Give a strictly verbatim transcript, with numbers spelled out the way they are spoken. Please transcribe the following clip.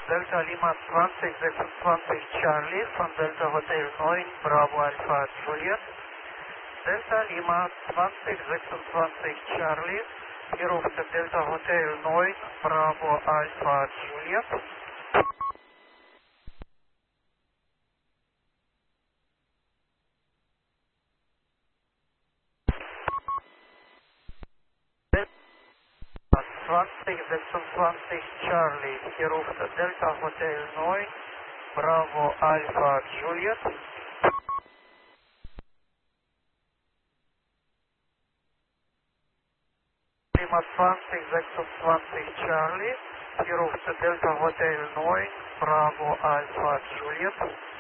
Delta Lima zwanzig sechsundzwanzig Charlie von Delta Hotel neun Bravo Alpha Juliet. Delta Lima zwanzig sechsundzwanzig Charlie, hier ruft Delta Hotel neun Bravo Alpha Juliet. zwanzig sechsundzwanzig Charlie, hier ruft Delta Hotel neun Bravo Alpha Juliet. Lima zwanzig sechsundzwanzig Charlie, hier ruft Delta Hotel neun Bravo Alpha Juliet.